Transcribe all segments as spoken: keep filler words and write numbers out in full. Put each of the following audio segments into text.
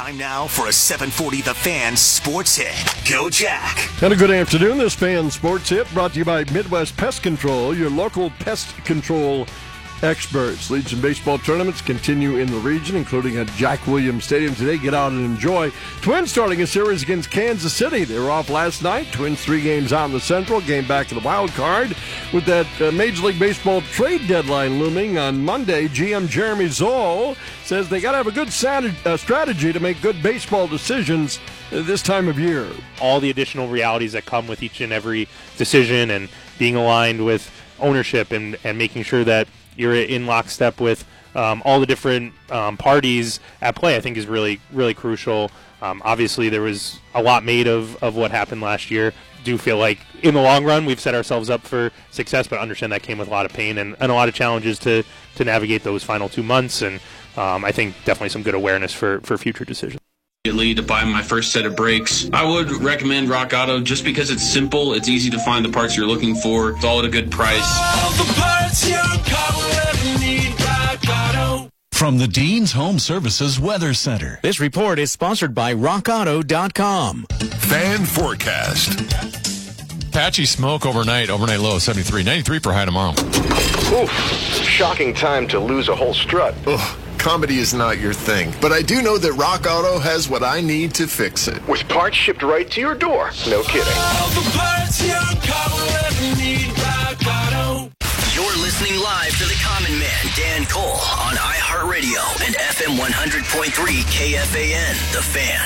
Time now for a seven forty The Fan Sports Hit. Go Jack. And a good afternoon. This Fan Sports Hit brought to you by Midwest Pest Control, your local pest control experts. Leagues and baseball tournaments continue in the region, including at Jack Williams Stadium today. Get out and enjoy. Twins starting a series against Kansas City. They were off last night. Twins three games out in the Central. Game back to the wild card. With that uh, Major League Baseball trade deadline looming on Monday, G M Jeremy Zoll says they got to have a good sat- uh, strategy to make good baseball decisions uh, this time of year. All the additional realities that come with each and every decision and being aligned with ownership and, and making sure that you're in lockstep with um, all the different um, parties at play, I think is really, really crucial. Um, obviously, there was a lot made of, of what happened last year. Do feel like in the long run we've set ourselves up for success, but understand that came with a lot of pain and, and a lot of challenges to, to navigate those final two months. And um, I think definitely some good awareness for, for future decisions. To buy my first set of brakes, I would recommend Rock Auto just because it's simple, it's easy to find the parts you're looking for, it's all at a good price. All the parts your car will ever need, Rock Auto. From the Dean's Home Services Weather Center. This report is sponsored by rock auto dot com. Fan forecast. Patchy smoke overnight. Overnight low seventy-three. ninety-three for high tomorrow. Oof. Shocking time to lose a whole strut. Ugh. Comedy is not your thing, but I do know that Rock Auto has what I need to fix it. With parts shipped right to your door. No kidding. All the parts your car will ever need, Rock Auto. You're listening live to the Common Man, Dan Cole, on iHeartRadio and F M one hundred point three K F A N, The Fan.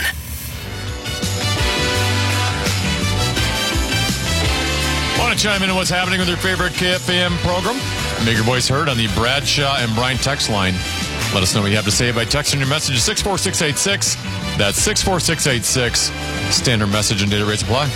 Want to chime into what's happening with your favorite K F A M program? Make your voice heard on the Bradshaw and Bryan text line. Let us know what you have to say by texting your message to six four six eight six. That's six four six eight six. Standard message and data rates apply.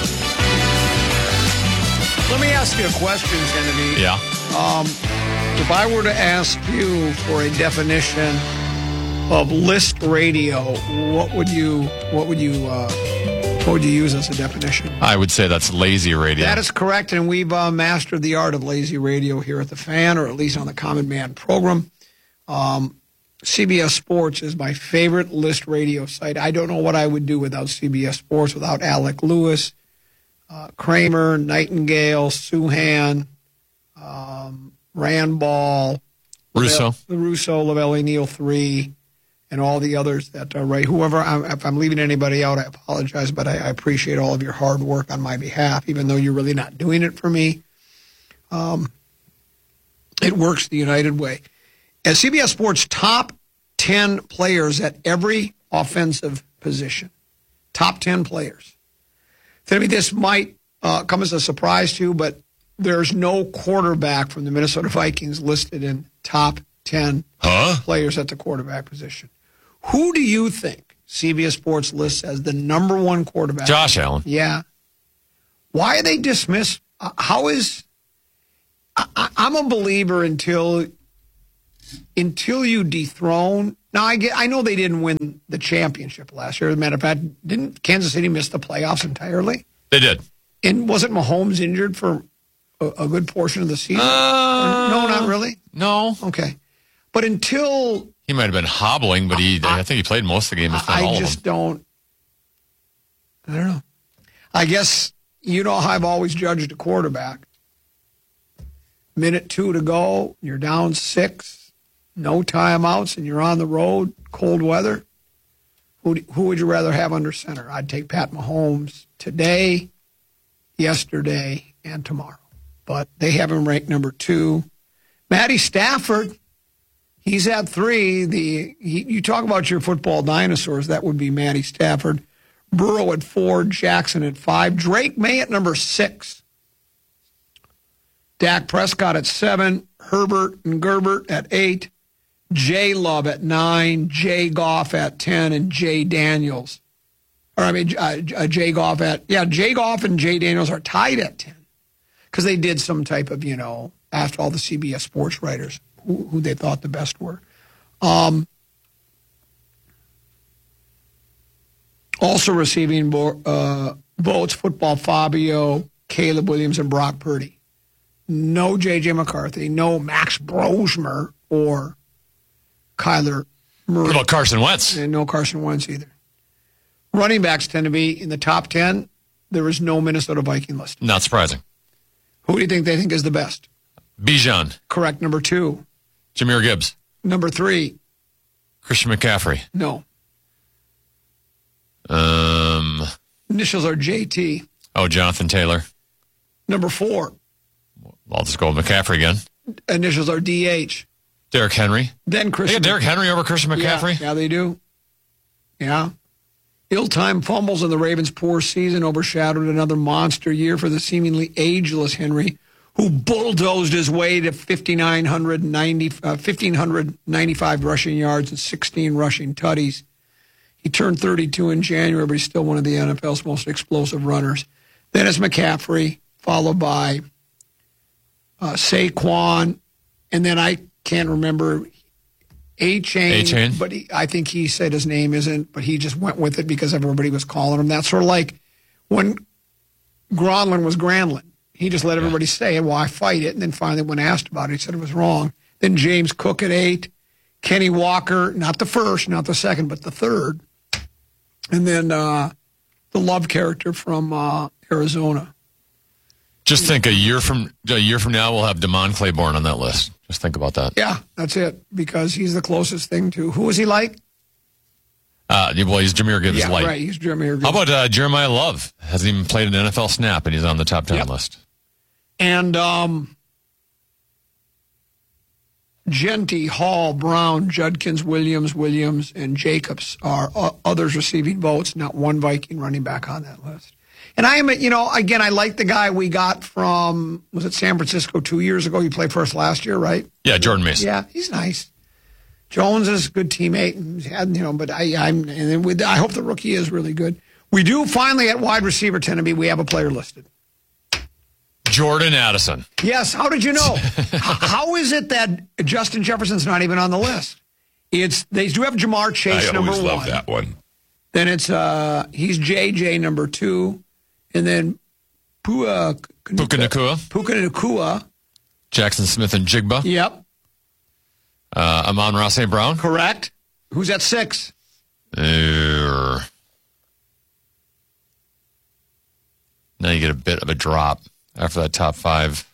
Let me ask you a question, Kennedy. Yeah. Um, if I were to ask you for a definition of list radio, what would you what would you uh, what would you use as a definition? I would say that's lazy radio. That is correct, and we've uh, mastered the art of lazy radio here at the Fan, or at least on the Common Man program. Um, C B S Sports is my favorite list radio site. I don't know what I would do without C B S Sports, without Alec Lewis, uh, Kramer, Nightingale, Suhan, um, Randball, Russo, the Russo, Lavelli, Neal three, and all the others that are right. Whoever, I'm, if I'm leaving anybody out, I apologize, but I, I appreciate all of your hard work on my behalf, even though you're really not doing it for me. Um, it works the United way. As C B S Sports top ten players at every offensive position. Top ten players. I mean, this might uh, come as a surprise to you, but there's no quarterback from the Minnesota Vikings listed in top ten huh? players at the quarterback position. Who do you think C B S Sports lists as the number one quarterback? Josh Allen. Yeah. Why are they dismissed? Uh, how is... I, I'm a believer until... Until you dethrone. Now, I get. I know they didn't win the championship last year. As a matter of fact, didn't Kansas City miss the playoffs entirely? They did. And wasn't Mahomes injured for a, a good portion of the season? Uh, no, not really. No. Okay. But until he might have been hobbling, but he. I, I think he played most of the game. If not I all just of them. don't. I don't know. I guess you know how I've always judged a quarterback. Minute two to go, you're down six. No timeouts, and you're on the road, cold weather. Who who would you rather have under center? I'd take Pat Mahomes today, yesterday, and tomorrow. But they have him ranked number two. Matty Stafford, he's at three. The he, you talk about your football dinosaurs, that would be Matty Stafford. Burrow at four, Jackson at five. Drake May at number six. Dak Prescott at seven. Herbert and Gerbert at eight. Jay Love at nine, Jay Goff at ten, and Jay Daniels. Or, I mean, uh, uh, Jay Goff at, yeah, Jay Goff and Jay Daniels are tied at ten. Because they did some type of, you know, asked all the C B S sports writers who, who they thought the best were. Um, also receiving uh, votes, Football Fabio, Caleb Williams, and Brock Purdy. No J J McCarthy, no Max Brosmer or Kyler Murray. What about Carson Wentz? And no Carson Wentz either. Running backs tend to be in the top ten. There is no Minnesota Viking list. Not surprising. Who do you think they think is the best? Bijan. Correct. Number two. Jahmyr Gibbs. Number three. Christian McCaffrey. No. Um. Initials are J T. Oh, Jonathan Taylor. Number four. I'll just go with McCaffrey again. Initials are D H. Derrick Henry. Then Christian. They got Derrick Henry over Christian McCaffrey? Yeah, yeah, they do. Yeah. Ill-timed fumbles in the Ravens' poor season overshadowed another monster year for the seemingly ageless Henry, who bulldozed his way to fifteen ninety, uh, fifteen ninety-five rushing yards and sixteen rushing tutties. He turned thirty-two in January, but he's still one of the N F L's most explosive runners. Then it's McCaffrey, followed by uh, Saquon, and then I can't remember A-Chain, A-Chain. but he, I think he said his name isn't, but he just went with it because everybody was calling him. That's sort of like when Gronlin was Granlin. He just let everybody say it, well, I fight it, and then finally when asked about it, he said it was wrong. Then James Cook at eight, Kenny Walker, not the first, not the second, but the third. And then uh, the love character from uh, Arizona. Just think a year from a year from now, we'll have Damon Claiborne on that list. Just think about that. Yeah, that's it, because he's the closest thing to, who is he like? Uh, well, he's Jahmyr Gibbs Yeah, light. right, he's Jahmyr Gibbs. How about uh, Jeremiah Love? Hasn't even played an N F L snap, and he's on the top ten Yep. list. And um, Genty, Hall, Brown, Judkins, Williams, Williams, and Jacobs are uh, others receiving votes, not one Viking running back on that list. And I am, you know, again, I like the guy we got from, was it San Francisco two years ago? He played for us last year, right? Yeah, Jordan Mason. Yeah, he's nice. Jones is a good teammate, and had, you know, but I, I'm, and then with, I hope the rookie is really good. We do finally at wide receiver, Tennessee, we have a player listed. Jordan Addison. Yes. How did you know? How is it that Justin Jefferson's not even on the list? It's they do have Jamar Chase I number always love one. that one. Then it's uh he's J J number two, and then Pua Puka Nakua. Puka Nakua. Jackson Smith and Jigba. Yep. Uh, Amon-Ra Saint Brown. Correct. Who's at six? Uh, now you get a bit of a drop after that top five.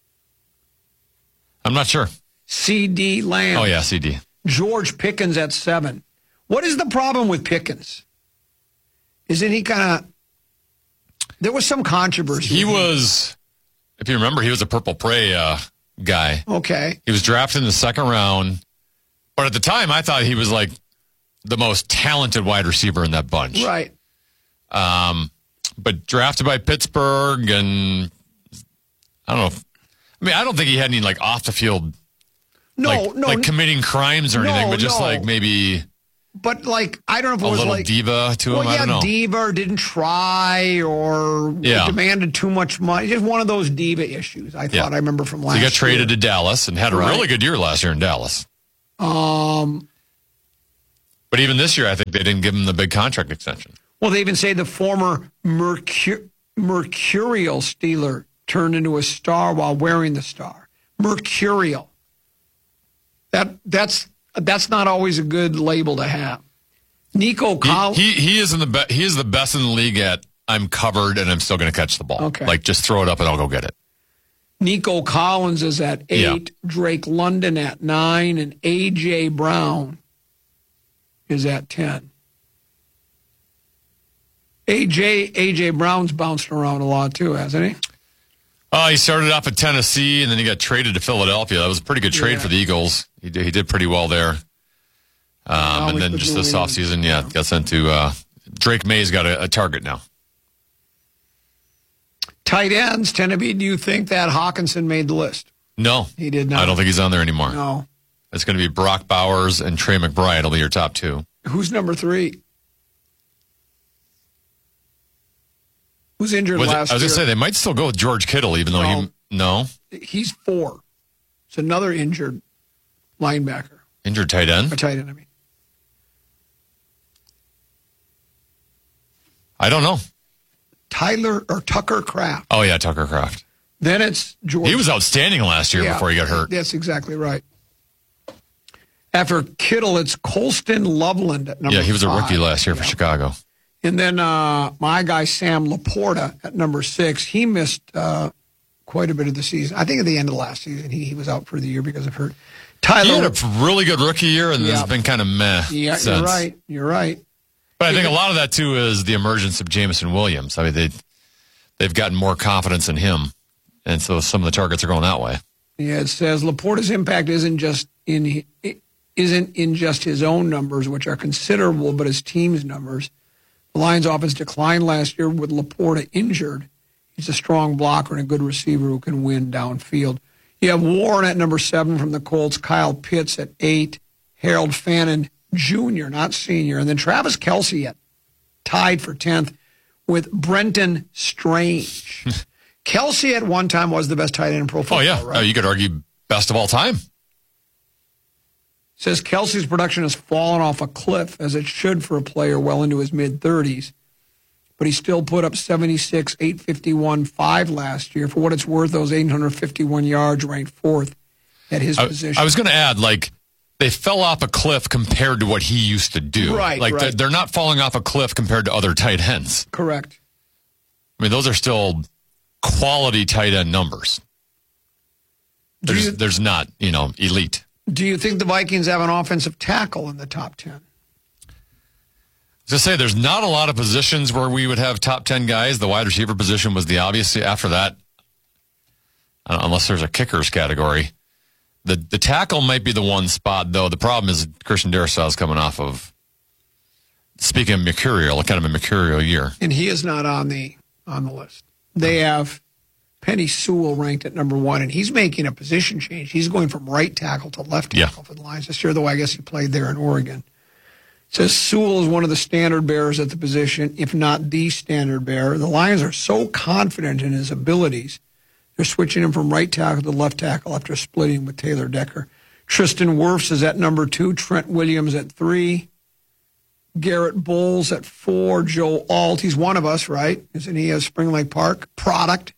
I'm not sure. C D Lamb. Oh, yeah, C D. George Pickens at seven. What is the problem with Pickens? Isn't he kind of... There was some controversy. He was, if you remember, he was a Purple Prey uh, guy. Okay. He was drafted in the second round. But at the time, I thought he was like the most talented wide receiver in that bunch. Right. Um, but drafted by Pittsburgh, and I don't know. If, I mean, I don't think he had any like off the field, no, like, no, like committing crimes or no, anything, but just no. like maybe. But like, I don't know if it a was little like diva to well, him. yeah, I don't know. diva or didn't try or Yeah. demanded too much money. Just one of those diva issues. I thought Yeah. I remember from last. So he got traded year. to Dallas and had a Right. really good year last year in Dallas. Um. But even this year, I think they didn't give him the big contract extension. Well, they even say the former Mercur- mercurial Steeler turned into a star while wearing the star. Mercurial. That that's that's not always a good label to have. Nico Collins. He, he he is in the be- he is the best in the league at I'm covered and I'm still going to catch the ball. Okay. Like just throw it up and I'll go get it. Nico Collins is at eight. Yeah. Drake London at nine, and A J Brown is at ten. A J A J Brown's bounced around a lot too, hasn't he? Uh, he started off at Tennessee and then he got traded to Philadelphia. That was a pretty good trade Yeah. for the Eagles. He did, he did pretty well there. Um, and then just this offseason, yeah, got sent to uh, Drake May's got a, a target now. Tight ends tend to be. Do you think that Hawkinson made the list? No, He did not. I don't think he's on there anymore. No. It's going to be Brock Bowers and Trey McBride will be your top two. Who's number three? Who's injured Was it- last I was going year? to say, they might still go with George Kittle, even though No. he, no, He's four. It's another injured linebacker. injured tight end. Or tight end, I mean. I don't know. Tyler or Tucker Kraft. Oh, yeah, Tucker Kraft. Then it's George. He was outstanding last year Yeah, before he got hurt. That's exactly right. After Kittle, it's Colston Loveland at number Yeah, he was a five. rookie last year for Yeah. Chicago. And then uh, my guy, Sam Laporta, at number six, he missed uh, quite a bit of the season. I think at the end of last season, he, he was out for the year because of hurt. Tyler, He had a really good rookie year, and Yeah. it's been kind of meh. yeah, since. you're right. You're right. But I think a lot of that, too, is the emergence of Jameson Williams. I mean, they, they've gotten more confidence in him, and so some of the targets are going that way. Yeah, it says Laporta's impact isn't just in isn't in just his own numbers, which are considerable, but his team's numbers. The Lions' offense declined last year with Laporta injured. He's a strong blocker and a good receiver who can win downfield. You have Warren at number seven from the Colts, Kyle Pitts at eight, Harold Fannin Junior, not senior, and then Travis Kelce at tied for tenth with Brenton Strange. Kelce at one time was the best tight end in pro football. Oh, yeah. Right? Uh, you could argue best of all time. Says Kelsey's production has fallen off a cliff, as it should for a player well into his mid-thirties. But he still put up seventy-six, eight fifty-one, five last year. For what it's worth, those eight hundred fifty-one yards ranked fourth at his I, position. I was going to add, like, they fell off a cliff compared to what he used to do. Right, Like, right. They're, they're not falling off a cliff compared to other tight ends. Correct. I mean, those are still quality tight end numbers. Do There's, you- there's not, you know, elite. Do you think the Vikings have an offensive tackle in the top ten? To say there's not a lot of positions where we would have top ten guys. The wide receiver position was the obvious. After that, uh, unless there's a kickers category, the the tackle might be the one spot, though. The problem is Christian Darrisaw is coming off of, speaking of mercurial, kind of a mercurial year. And he is not on the on the list. They have Penny Sewell ranked at number one, and he's making a position change. He's going from right tackle to left tackle Yeah. for the Lions this year, though I guess he played there in Oregon. It says Sewell is one of the standard bearers at the position, if not the standard bearer. The Lions are so confident in his abilities, they're switching him from right tackle to left tackle after splitting with Taylor Decker. Tristan Wirfs is at number two, Trent Williams at three, Garrett Bowles at four, Joe Alt. He's one of us, right? Isn't he a Spring Lake Park product?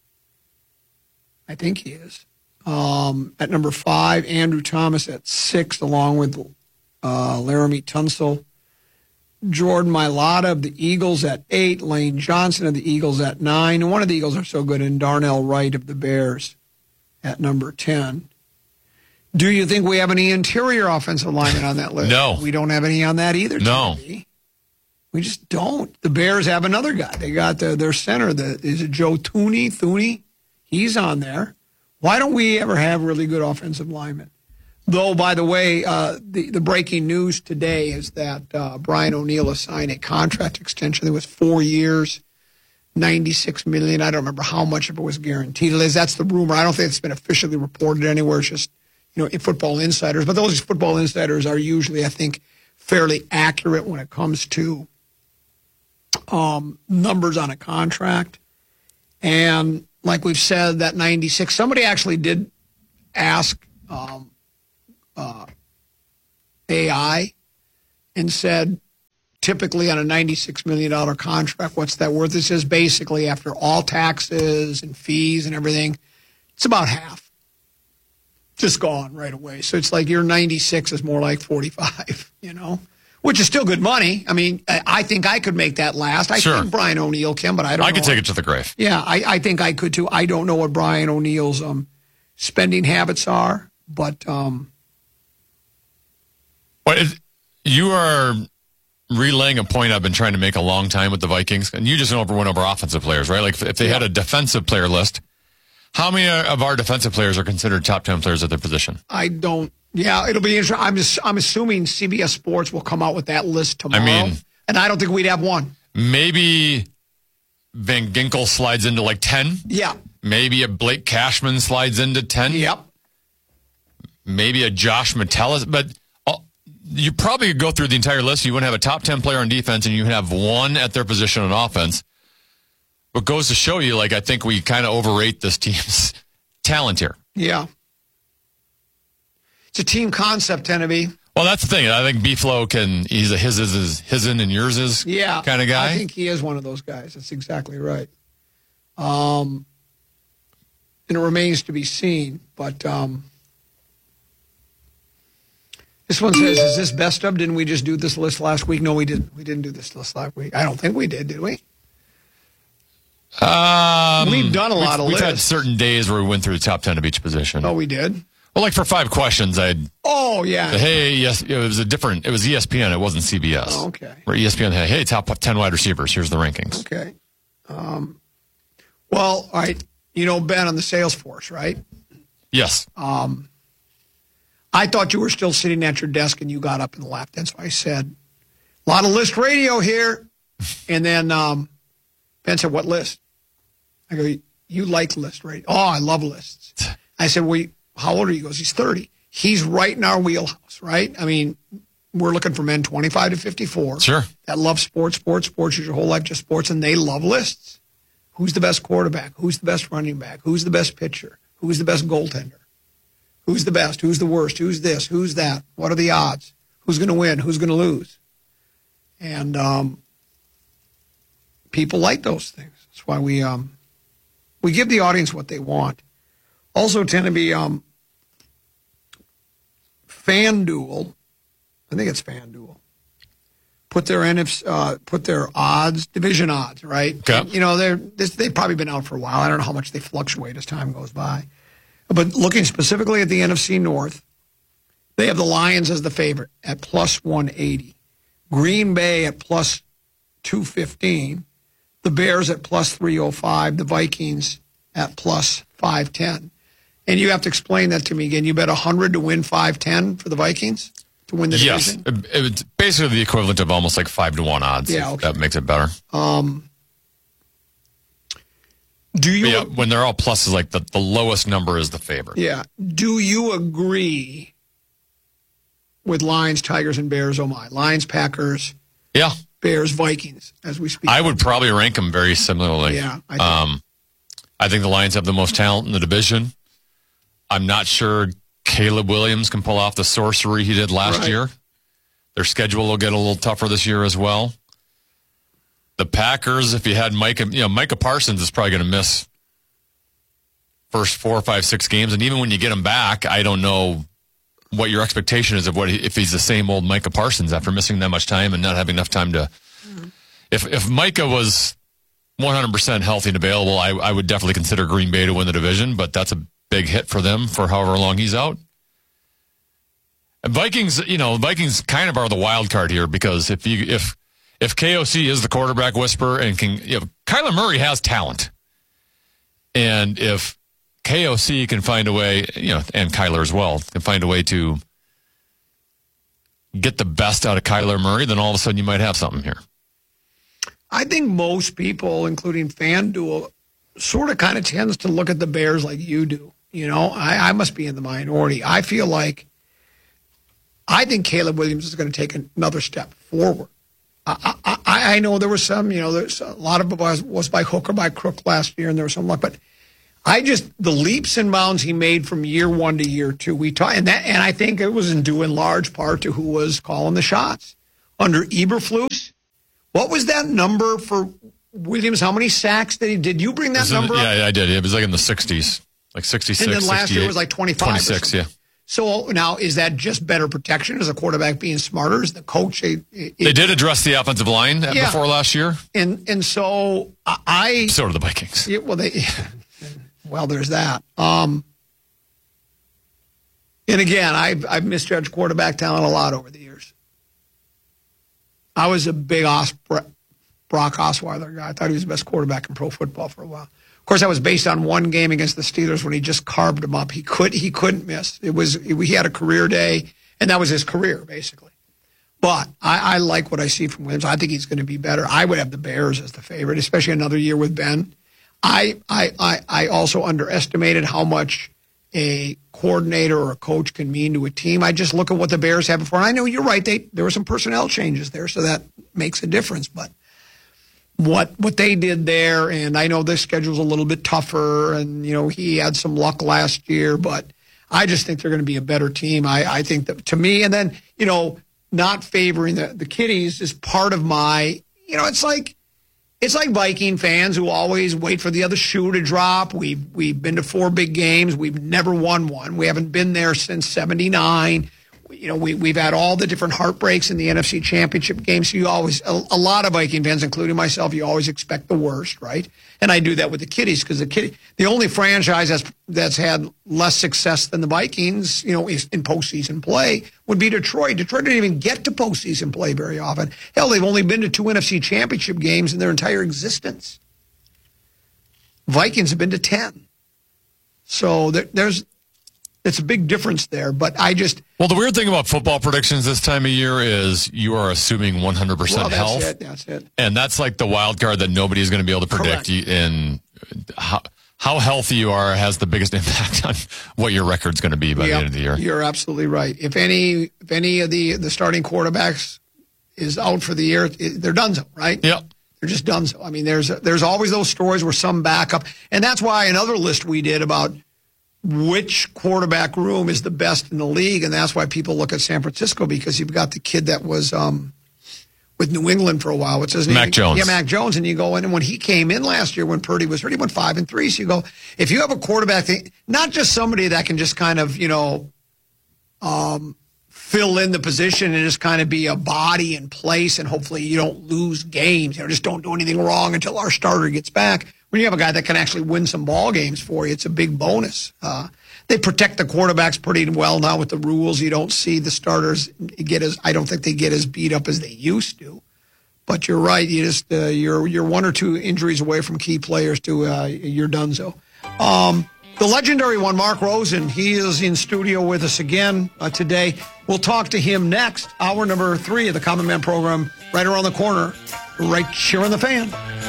I think he is. Um, at number five, Andrew Thomas at six, along with uh, Laramie Tunsil. Jordan Mailata of the Eagles at eight, Lane Johnson of the Eagles at nine, and one of the Eagles are so good, and Darnell Wright of the Bears at number ten. Do you think we have any interior offensive linemen on that list? No. We don't have any on that either. No. Timothy. We just don't. The Bears have another guy. They got the, their center. The, is it Joe Thuney? Thuney? He's on there. Why don't we ever have really good offensive linemen? Though, by the way, uh, the, the breaking news today is that uh, Brian O'Neill has signed a contract extension. It was four years, ninety-six million dollars. I don't remember how much of it was guaranteed. That's the rumor. I don't think it's been officially reported anywhere. It's just, you know, in Football Insiders. But those Football Insiders are usually, I think, fairly accurate when it comes to um, numbers on a contract. And like we've said, that ninety-six, somebody actually did ask um, uh, A I and said, typically on a ninety-six million dollars contract, what's that worth? It says basically after all taxes and fees and everything, it's about half. Just gone right away. So it's like your ninety-six is more like forty-five, you know, which is still good money. I mean, I, I think I could make that last. I Sure. think Brian O'Neill can, but I don't I know. could take it to the grave. Yeah, I, I think I could too. I don't know what Brian O'Neill's um, spending habits are, but um, But it, you are relaying a point I've been trying to make a long time with the Vikings, and you just went over one of our offensive players, right? Like if, if they had a defensive player list, how many of our defensive players are considered top ten players at their position? I don't. Yeah, it'll be interesting. I'm just, I'm assuming C B S Sports will come out with that list tomorrow. I mean, and I don't think we'd have one. Maybe Van Ginkel slides into like ten. Yeah. Maybe a Blake Cashman slides into ten. Yep. Maybe a Josh Metellus, but uh, you probably could go through the entire list. You wouldn't have a top ten player on defense, and you would have one at their position on offense. What goes to show you, like, I think we kind of overrate this team's talent here. Yeah. It's a team concept, Tenneby. Well, that's the thing. I think B-Flow can, he's a his is his, his in and yours is Yeah. kind of guy. I think he is one of those guys. That's exactly right. Um, and it remains to be seen, but um, This one says, is this best of? Didn't we just do this list last week? No, we didn't. We didn't do this list last week. I don't think we did, did we? Um, We've done a lot of we've lists. We've had certain days where we went through the top ten of each position. Oh, we did? Well, like for five questions, I'd. Oh, yeah. Hey, yes, it was a different. It was E S P N. It wasn't C B S. Oh, okay. Where E S P N had, hey, top ten wide receivers. Here's the rankings. Okay. Um, well, all right. You know Ben on the sales force, right? Yes. Um, I thought you were still sitting at your desk and you got up and left. That's why I said, a lot of list radio here. And then um, Ben said, what list? I go, you like list radio? Oh, I love lists. I said, well, how old are you? He goes, he's thirty. He's right in our wheelhouse, right? I mean, we're looking for men twenty-five to fifty-four. Sure. That love sports, sports, sports, your whole life just sports, and they love lists. Who's the best quarterback? Who's the best running back? Who's the best pitcher? Who's the best goaltender? Who's the best? Who's the worst? Who's this? Who's that? What are the odds? Who's going to win? Who's going to lose? And um, people like those things. That's why we um, we give the audience what they want. Also tend to be um, FanDuel. I think it's FanDuel. Put their N F C, uh, put their odds, division odds, right? Okay. And, you know, they're this, they've probably been out for a while. I don't know how much they fluctuate as time goes by. But looking specifically at the N F C North, they have the Lions as the favorite at plus one eighty. Green Bay at plus two fifteen. The Bears at plus three oh five. The Vikings at plus five ten. And you have to explain that to me again. You bet one hundred to win five ten for the Vikings? To win the yes. division? Yes. It, it's basically the equivalent of almost like five to one odds. Yeah, if okay. That makes it better. Um, do you? But yeah, when they're all pluses, like the, the lowest number is the favorite. Yeah. Do you agree with Lions, Tigers, and Bears? Oh my! Lions, Packers. Yeah. Bears, Vikings. As we speak. I would probably rank them very similarly. Yeah. I think. Um, I think the Lions have the most talent in the division. I'm not sure Caleb Williams can pull off the sorcery he did last Right. year. Their schedule will get a little tougher this year as well. The Packers, if you had Micah, you know, Micah Parsons is probably going to miss first four, five, six games, and even when you get him back, I don't know what your expectation is of what he, if he's the same old Micah Parsons after missing that much time and not having enough time to. Mm-hmm. If if Micah was one hundred percent healthy and available, I, I would definitely consider Green Bay to win the division, but that's a big hit for them for however long he's out. And Vikings, you know, Vikings kind of are the wild card here because if you if if K O C is the quarterback whisperer and can, you know, Kyler Murray has talent, and if K O C can find a way, you know, and Kyler as well can find a way to get the best out of Kyler Murray, then all of a sudden you might have something here. I think most people, including FanDuel, sort of kind of tends to look at the Bears like you do. You know, I, I must be in the minority. I feel like I think Caleb Williams is going to take another step forward. I, I, I know there was some, you know, there's a lot of it was, was by hook or by crook last year, and there was some luck, but I just the leaps and bounds he made from year one to year two. We talk, and that, and I think it was in due in large part to who was calling the shots under Eberflus. What was that number for Williams? How many sacks did he? Did you bring that number? In, up? Yeah, I did. It was like in the sixties, like sixty-six. And then last year it was like twenty-five. twenty-six, yeah. So now, is that just better protection? Is a quarterback being smarter? Is the coach? A, a, they did address the offensive line yeah. before last year, and and so I. So did the Vikings. Yeah, well, they. Well, there's that. Um, and again, I've I've misjudged quarterback talent a lot over the years. I was a big Os, Brock Osweiler guy. I thought he was the best quarterback in pro football for a while. Of course, that was based on one game against the Steelers when he just carved him up. He could he couldn't miss. It was he had a career day, and that was his career basically. But I, I like what I see from Williams. I think he's going to be better. I would have the Bears as the favorite, especially another year with Ben. I I I, I also underestimated how much a coordinator or a coach can mean to a team. I just look at what the Bears have before. And I know you're right. They there were some personnel changes there, so that makes a difference. But what what they did there, and I know their schedule's a little bit tougher, and you know he had some luck last year, but I just think they're going to be a better team. I, I think that to me, and then you know not favoring the the Kitties is part of my. You know, it's like. It's like Viking fans who always wait for the other shoe to drop. We've we've been to four big games. We've never won one. We haven't been there since seventy-nine. you know, we, we've had all the different heartbreaks in the N F C Championship games. So you always, a, a lot of Viking fans, including myself, you always expect the worst, right? And I do that with the Kitties because the Kitty, the only franchise that's, that's had less success than the Vikings, you know, in postseason play would be Detroit. Detroit didn't even get to postseason play very often. Hell, they've only been to two N F C Championship games in their entire existence. Vikings have been to ten. So there, there's, it's a big difference there, but I just... Well, the weird thing about football predictions this time of year is you are assuming one hundred percent well, that's health. It, that's it. And that's like the wild card that nobody is going to be able to predict. You, and how, how healthy you are has the biggest impact on what your record's going to be by yep, the end of the year. You're absolutely right. If any if any of the, the starting quarterbacks is out for the year, they're donezo, right? Yep. They're just donezo. I mean, there's there's always those stories where some backup, and that's why another list we did about which quarterback room is the best in the league, and that's why people look at San Francisco, because you've got the kid that was um, with New England for a while. What's his name? Mac Jones. Yeah, Mac Jones. And you go in, and when he came in last year, when Purdy was hurt, he went five and three. So you go, if you have a quarterback, that, not just somebody that can just kind of, you know, um, fill in the position and just kind of be a body in place, and hopefully you don't lose games. You know, just don't do anything wrong until our starter gets back. When you have a guy that can actually win some ball games for you, it's a big bonus. Uh, they protect the quarterbacks pretty well now with the rules. You don't see the starters get as, I don't think they get as beat up as they used to. But you're right. You just uh, you're you're one or two injuries away from key players to uh, you're donezo. Um, the legendary one, Mark Rosen, he is in studio with us again uh, today. We'll talk to him next. Hour number three of the Common Man program, right around the corner, right here on the Fan.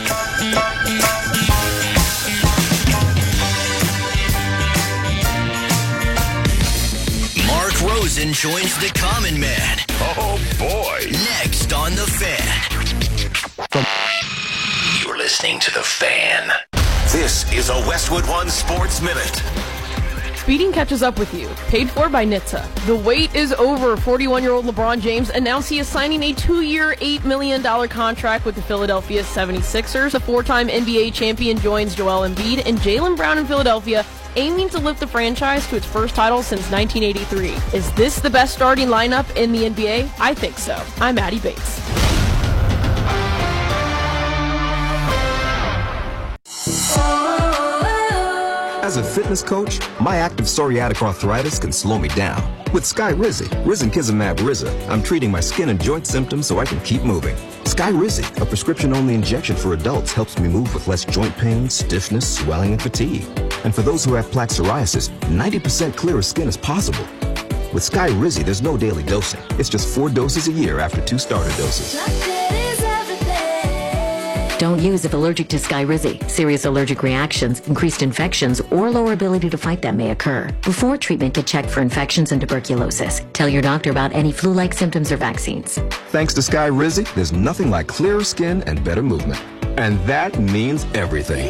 Mark Rosen joins the Common Man. Oh, boy. Next on The Fan. You're listening to The Fan. This is a Westwood One Sports Minute. Speeding catches up with you. Paid for by N H T S A. The wait is over. forty-one-year-old LeBron James announced he is signing a two-year, eight million dollars contract with the Philadelphia seventy-sixers. The four-time N B A champion joins Joel Embiid and Jaylen Brown in Philadelphia, aiming to lift the franchise to its first title since nineteen eighty-three. Is this the best starting lineup in the N B A? I think so. I'm Maddie Bates. As a fitness coach, my active psoriatic arthritis can slow me down. With Skyrizi, Risankizumab Riza, I'm treating my skin and joint symptoms so I can keep moving. Skyrizi, a prescription-only injection for adults, helps me move with less joint pain, stiffness, swelling, and fatigue. And for those who have plaque psoriasis, ninety percent clearer skin is possible. With Skyrizi, there's no daily dosing. It's just four doses a year after two starter doses. Don't use if allergic to Skyrizi. Serious allergic reactions, increased infections, or lower ability to fight them may occur. Before treatment, to check for infections and tuberculosis. Tell your doctor about any flu-like symptoms or vaccines. Thanks to Skyrizi, there's nothing like clearer skin and better movement. And that means everything.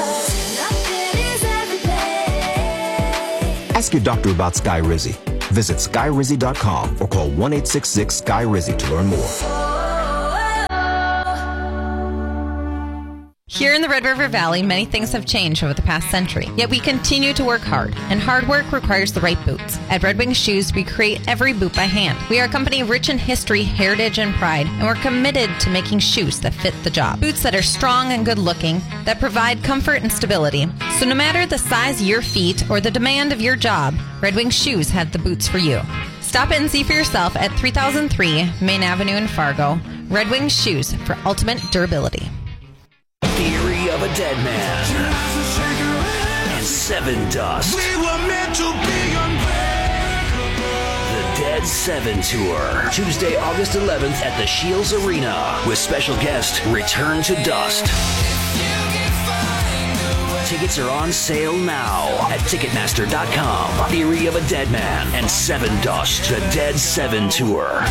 Ask your doctor about Skyrizi. Visit Skyrizi dot com or call one eight six six Sky Rizi to learn more. Here in the Red River Valley, many things have changed over the past century, yet we continue to work hard, and hard work requires the right boots. At Red Wing Shoes, we create every boot by hand. We are a company rich in history, heritage, and pride, and we're committed to making shoes that fit the job. Boots that are strong and good-looking, that provide comfort and stability. So no matter the size of your feet or the demand of your job, Red Wing Shoes have the boots for you. Stop in and see for yourself at three thousand three Main Avenue in Fargo. Red Wing Shoes for ultimate durability. Theory of a Dead Man and Seven Dust. We were meant to be unbreakable. The Dead Seven Tour, Tuesday, August eleventh at the Shields Arena with special guest Return to Dust. Tickets are on sale now at Ticketmaster dot com. Theory of a Dead Man and Seven Dust, the Dead Seven Tour.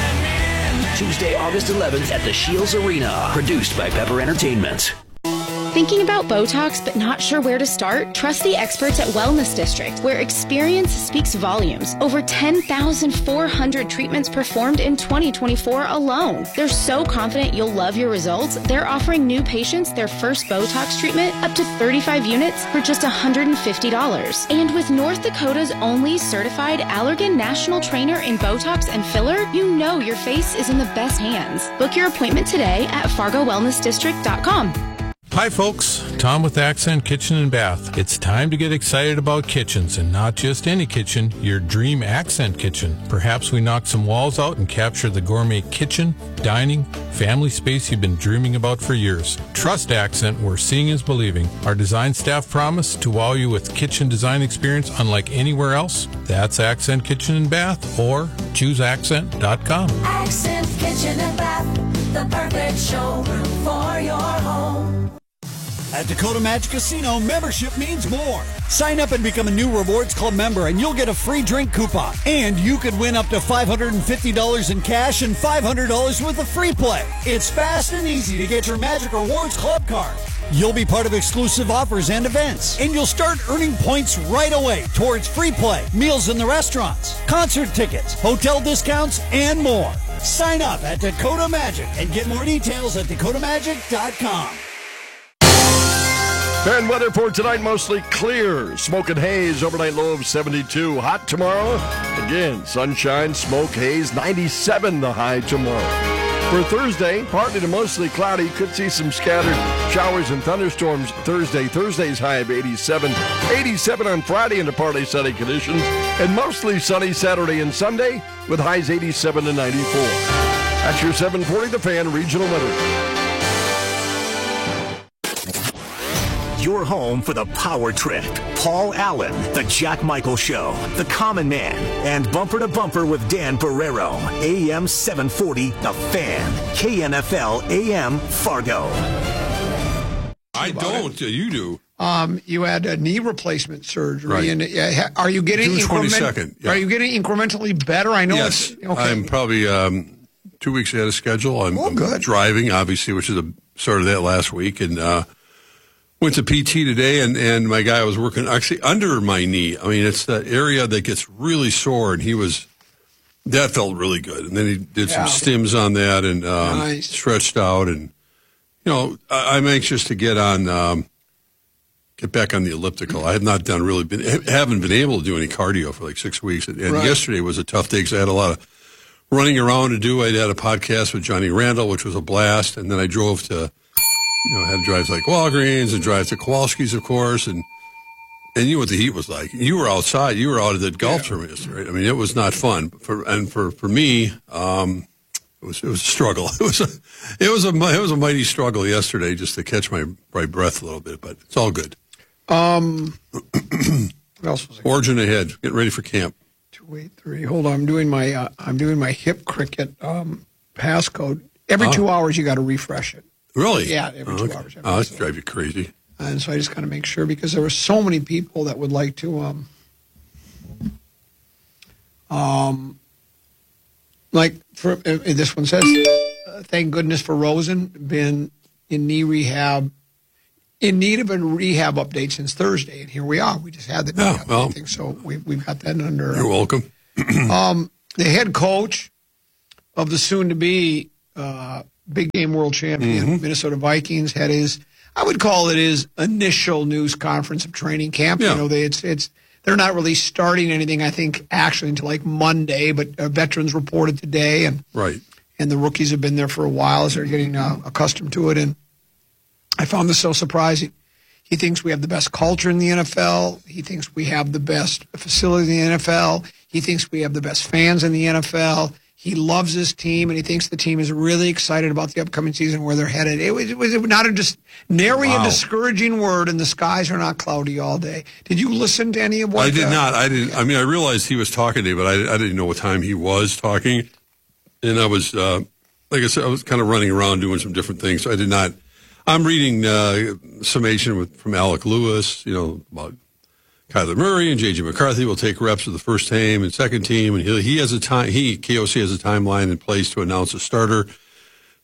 Tuesday, August eleventh at the Shields Arena. Produced by Pepper Entertainment. Thinking about Botox but not sure where to start? Trust the experts at Wellness District, where experience speaks volumes. Over ten thousand four hundred treatments performed in twenty twenty-four alone. They're so confident you'll love your results, they're offering new patients their first Botox treatment up to thirty-five units for just one hundred fifty dollars. And with North Dakota's only certified Allergan National Trainer in Botox and filler, you know your face is in the best hands. Book your appointment today at fargo wellness district dot com. Hi folks, Tom with Accent Kitchen and Bath. It's time to get excited about kitchens, and not just any kitchen, your dream Accent kitchen. Perhaps we knock some walls out and capture the gourmet kitchen, dining, family space you've been dreaming about for years. Trust Accent, where seeing is believing. Our design staff promise to wow you with kitchen design experience unlike anywhere else. That's Accent Kitchen and Bath, or choose accent dot com. Accent Kitchen and Bath, the perfect showroom for your home. At Dakota Magic Casino, membership means more. Sign up and become a new Rewards Club member, and you'll get a free drink coupon. And you could win up to five hundred fifty dollars in cash and five hundred dollars worth of free play. It's fast and easy to get your Magic Rewards Club card. You'll be part of exclusive offers and events, and you'll start earning points right away towards free play, meals in the restaurants, concert tickets, hotel discounts, and more. Sign up at Dakota Magic and get more details at dakota magic dot com. And weather for tonight, mostly clear. Smoke and haze, overnight low of seventy-two. Hot tomorrow. Again, sunshine, smoke, haze, ninety-seven the high tomorrow. For Thursday, partly to mostly cloudy. Could see some scattered showers and thunderstorms Thursday. Thursday's high of eighty-seven. eighty-seven on Friday into partly sunny conditions. And mostly sunny Saturday and Sunday with highs eighty-seven to ninety-four. That's your seven forty The Fan regional weather. Your home for the Power Trip. Paul Allen, The Jack Michael Show, The Common Man, and Bumper to Bumper with Dan Barrero. A M seven forty, The Fan. K N F L A M Fargo. I don't. You do. Um, you had a knee replacement surgery, Right. and uh, are you getting June increment- twenty-second, yeah. Are you getting incrementally better? I know. Yes, It's, okay. I'm probably um, two weeks ahead of schedule. I'm, Oh, I'm good. driving, obviously, which is a started that last week, and uh, went to P T today, and, and my guy was working actually under my knee. I mean, it's that area that gets really sore, and he was that felt really good. And then he did some Yeah. stims on that and um, Nice. stretched out, and you know, I, I'm anxious to get on. Um, Get back on the elliptical. I have not done really been haven't been able to do any cardio for like six weeks. And, and Right. yesterday was a tough day because I had a lot of running around to do. I had a podcast with Johnny Randall, which was a blast, and then I drove to, you know, I had to drive to like Walgreens and drive to Kowalski's, of course, and and you know what the heat was like. You were outside. You were out at the golf tournament yesterday, right? I mean, it was not fun. For and for for me, um, it was it was a struggle. It was a it was a it was a mighty struggle yesterday just to catch my my breath a little bit, but it's all good. Um, what else was it? Origin ahead. Getting ready for camp. Two eight three. Hold on. I'm doing my uh, I'm doing my hip cricket um, passcode. Every Oh. two hours, you got to refresh it. Really? Yeah, every oh, two okay. hours. Oh, that's drive you crazy. And so I just got to make sure because there were so many people that would like to, um, um, like for uh, this one says, uh, thank goodness for Rosen, been in knee rehab, in need of a rehab update since Thursday, and here we are. We just had the knee Yeah, update well, thing, so we, we've got that under. You're welcome. um, the head coach of the soon-to-be uh, big game world champion Mhm. Minnesota Vikings had his, I would call it his initial news conference of training camp. Yeah. You know, they, it's it's they're not really starting anything, I think, actually until like Monday. But uh, veterans reported today, and Right. and the rookies have been there for a while as they're getting uh, accustomed to it. And I found this so surprising. He thinks we have the best culture in the N F L. He thinks we have the best facility in the N F L. He thinks we have the best fans in the N F L. He loves his team, and he thinks the team is really excited about the upcoming season, where they're headed. It was, it was not a just nary Wow. a discouraging word, and the skies are not cloudy all day. Did you listen to any of what I did uh, not. I didn't. I mean, I realized he was talking to me, but I, I didn't know what time he was talking. And I was, uh, like I said, I was kind of running around doing some different things. So I did not. I'm reading uh, summation with, from Alec Lewis, you know, about Kyler Murray and J J McCarthy will take reps with the first team and second team, and he, he has a time. He K O C has a timeline in place to announce a starter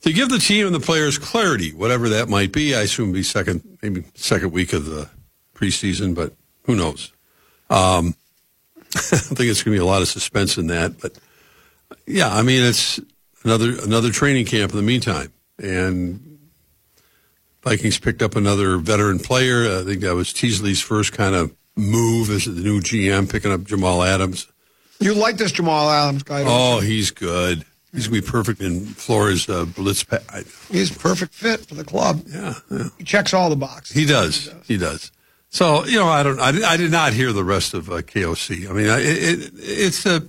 to give the team and the players clarity, whatever that might be. I assume it'll be second, maybe second week of the preseason, but who knows? Um, I don't think it's going to be a lot of suspense in that, but yeah, I mean, it's another another training camp in the meantime, and Vikings picked up another veteran player. I think that was Teasley's first kind of move as the new G M, picking up Jamal Adams. You like this Jamal Adams guy? Oh, he's good. He's going to be perfect in Flores' uh, blitz. Pa- he's a perfect fit for the club. Yeah, yeah. He checks all the boxes. He does. He does. He does. So, you know, I don't. I, I did not hear the rest of uh, K O C. I mean, I, it, it's a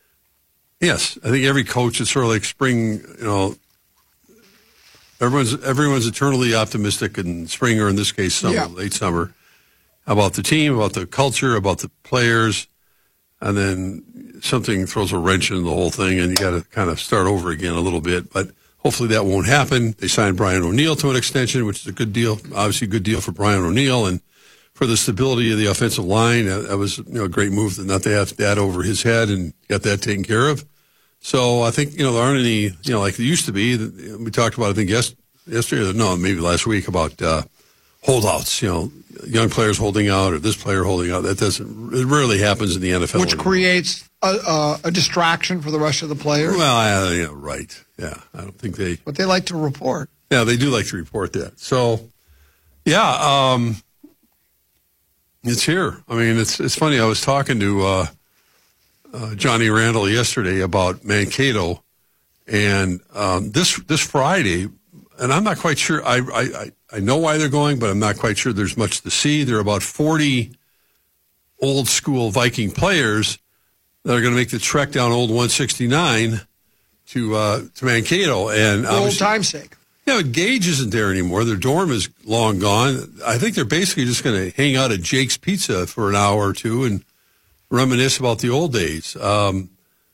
yes. I think every coach is sort of like spring. You know, everyone's everyone's eternally optimistic in spring, or in this case, summer, Yeah. late summer, about the team, about the culture, about the players, and then something throws a wrench in the whole thing, and you got to kind of start over again a little bit. But hopefully that won't happen. They signed Brian O'Neill to an extension, which is a good deal. Obviously, a good deal for Brian O'Neill and for the stability of the offensive line. That was, you know, a great move not to have that over his head and got that taken care of. So I think, you know, there aren't any, you know, like there used to be. We talked about, I think, yes, yesterday, no, maybe last week, about uh, holdouts, you know, young players holding out or this player holding out. That doesn't, it rarely happens in the N F L. Which anymore. creates a, a, a distraction for the rest of the players. Well, I, yeah, right. Yeah, I don't think they. But they like to report. Yeah, they do like to report that. So, yeah, um, it's here. I mean, it's it's funny. I was talking to uh, uh, Johnny Randall yesterday about Mankato, and um, this this Friday, and I'm not quite sure. I, I I know why they're going, but I'm not quite sure there's much to see. There are about forty old school Viking players that are going to make the trek down Old one sixty-nine to uh, to Mankato, and For old time's sake. Yeah, but Gage isn't there anymore. Their dorm is long gone. I think they're basically just going to hang out at Jake's Pizza for an hour or two and reminisce about the old days. Um,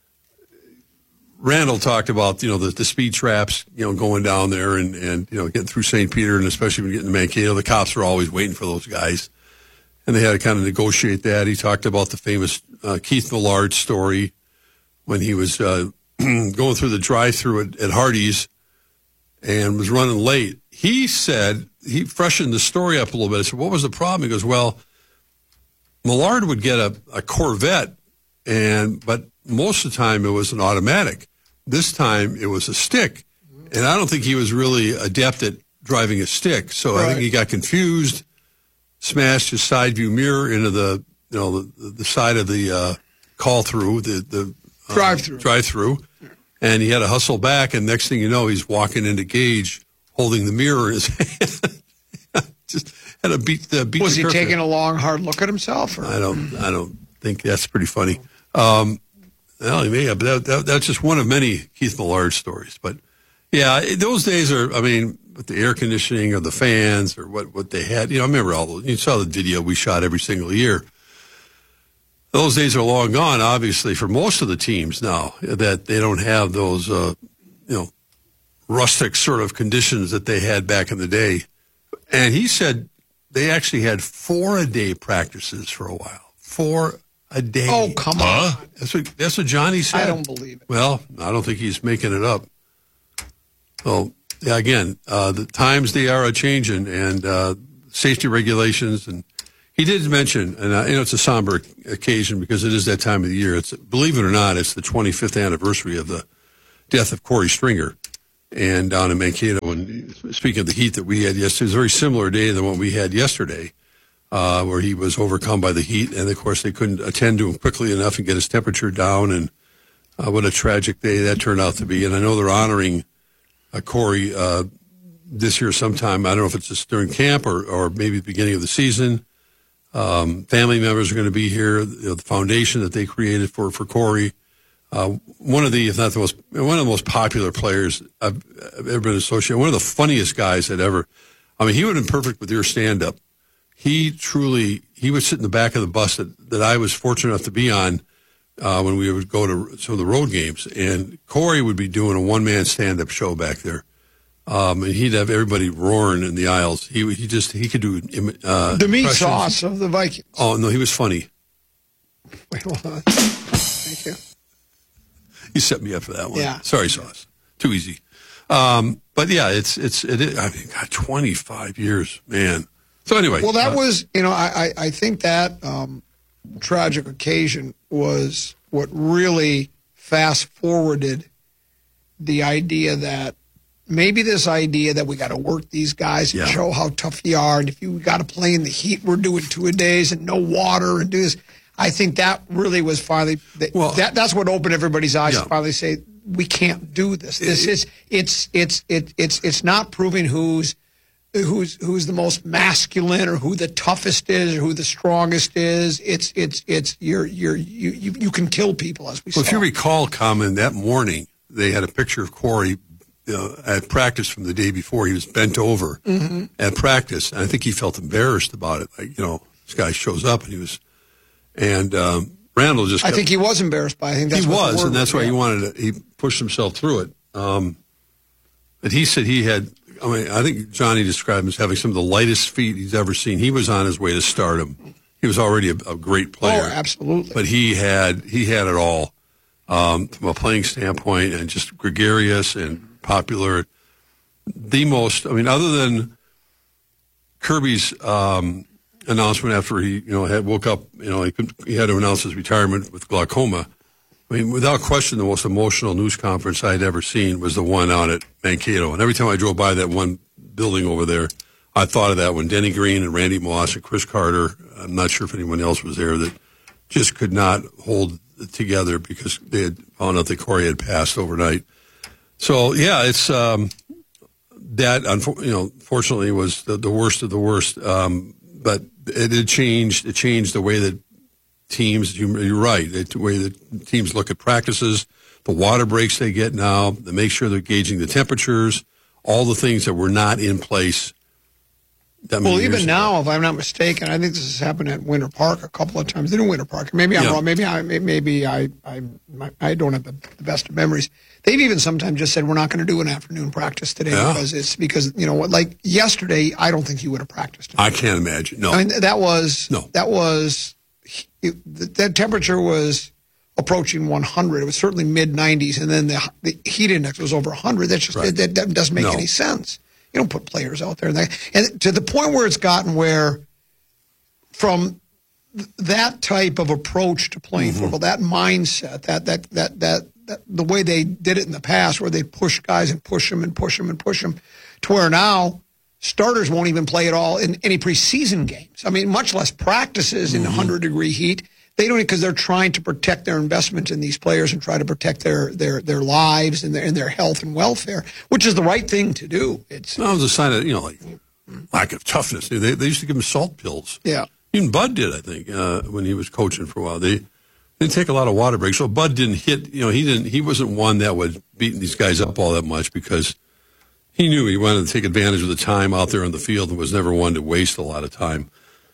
Randall talked about, you know, the, the speed traps, you know, going down there and, and, you know, getting through Saint Peter, and especially when getting to Mankato. The cops are always waiting for those guys, and they had to kind of negotiate that. He talked about the famous uh, Keith Millard story when he was uh, going through the drive-thru at, at Hardee's and was running late. He said, he freshened the story up a little bit. I said, what was the problem? He goes, well, Millard would get a, a Corvette, and but most of the time it was an automatic. This time it was a stick, and I don't think he was really adept at driving a stick. So right. I think he got confused, smashed his side view mirror into the, you know, the, the side of the uh, call-through, the, the uh, drive-through. drive-through. And he had to hustle back, and next thing you know, he's walking into Gage holding the mirror in his hand. Just had to beat the beat. Was the he taking there. a long, hard look at himself? Or? I don't. I don't think that's pretty funny. Um, well, he may have, but that, that, that's just one of many Keith Millard stories. But yeah, those days are. I mean, with the air conditioning or the fans or what, what they had. You know, I remember all those. You saw the video we shot every single year. Those days are long gone, obviously, for most of the teams now, that they don't have those, uh, you know, rustic sort of conditions that they had back in the day. And he said they actually had four-a-day practices for a while. Four a day. Oh, come on. That's what, that's what Johnny said. I don't believe it. Well, I don't think he's making it up. So, yeah, again, uh, the times they are a-changing, and uh, safety regulations, and he did mention, and I, you know, it's a somber occasion because it is that time of the year. It's, believe it or not, it's the twenty-fifth anniversary of the death of Corey Stringer, and down in Mankato. And speaking of the heat that we had yesterday, it was a very similar day than what we had yesterday, uh, where he was overcome by the heat, and of course they couldn't attend to him quickly enough and get his temperature down. And uh, what a tragic day that turned out to be. And I know they're honoring uh, Corey uh, this year sometime. I don't know if it's just during camp or, or maybe the beginning of the season. Um, family members are going to be here. You know, the foundation that they created for, for Corey. Uh, one of the, if not the most, one of the most popular players I've, I've ever been associated. One of the funniest guys that ever. I mean, he would have been perfect with your stand-up. He truly, he would sit in the back of the bus that, that I was fortunate enough to be on uh, when we would go to some of the road games, and Corey would be doing a one-man stand-up show back there. Um, and he'd have everybody roaring in the aisles. He he just he could do uh, the meat impressions. sauce of the Vikings. Oh no, he was funny. Wait, hold on. Thank you. You set me up for that one. Yeah. Sorry, Sauce. Too easy. Um, but yeah, it's it's it is, I mean, God, twenty-five years, man. So anyway, well, that uh, was you know I I, I think that um, tragic occasion was what really fast forwarded the idea that maybe this idea that we got to work these guys and Yeah. show how tough you are, and if you got to play in the heat, we're doing two a days and no water and do this. I think that really was finally that, Well- that that's what opened everybody's eyes Yeah. to finally say we can't do this. This is it's it's it, it's it's not proving who's who's who's the most masculine or who the toughest is or who the strongest is. It's it's it's you're you're you you, you can kill people, as we Well, saw. if you recall, Common, that morning they had a picture of Corey uh, at practice from the day before. He was bent over Mhm. at practice, and I think he felt embarrassed about it. Like, you know, this guy shows up and he was, and um, Randall just. I kept- think he was embarrassed by. it. I think that's he what the was, word and that's why yeah. he wanted to. He pushed himself through it. Um, but he said he had. I mean, I think Johnny described him as having some of the lightest feet he's ever seen. He was on his way to stardom. He was already a, a great player. Oh, absolutely. But he had he had it all um, from a playing standpoint, and just gregarious and popular. The most, I mean, other than Kirby's um, announcement after he, you know, had woke up, you know, he, could, he had to announce his retirement with glaucoma. I mean, without question, the most emotional news conference I'd ever seen was the one out at Mankato. And every time I drove by that one building over there, I thought of that when Denny Green and Randy Moss and Chris Carter, I'm not sure if anyone else was there, that just could not hold it together because they had found out that Corey had passed overnight. So, yeah, it's um, that, unfo- you know, fortunately was the, the worst of the worst. Um, but it had changed. It changed the way that teams, you- you're right, the way that teams look at practices, the water breaks they get now, they make sure they're gauging the temperatures, all the things that were not in place. That many Well, years even ago. now, if I'm not mistaken, I think this has happened at Winter Park a couple of times. In Winter Park, maybe I'm Yeah. wrong. Maybe I maybe I I I don't have the, the best of memories. They've even sometimes just said we're not going to do an afternoon practice today Yeah. because it's because you know what, like yesterday, I don't think he would have practiced. I can't imagine. No, I mean that was No. that was it, the, the temperature was approaching one hundred. It was certainly mid nineties, and then the, the heat index was over one hundred. That's just Right. that, that doesn't make No. any sense. You don't put players out there, and, that, and to the point where it's gotten where, from th- that type of approach to playing Mm-hmm. football, that mindset, that that that that. That, the way they did it in the past, where they push guys and push them and push them and push them, to where now starters won't even play at all in any preseason games. I mean, much less practices in Mm-hmm. one hundred degree heat. They don't, because they're trying to protect their investment in these players and try to protect their their their lives and their and their health and welfare, which is the right thing to do. It's no, it was a sign of, you know, like lack of toughness. They, they used to give him salt pills. yeah. Even Bud did, I think, uh, when he was coaching for a while. They didn't take a lot of water breaks. So Bud didn't hit, you know, he didn't, he wasn't one that would beat these guys up all that much because he knew he wanted to take advantage of the time out there on the field and was never one to waste a lot of time.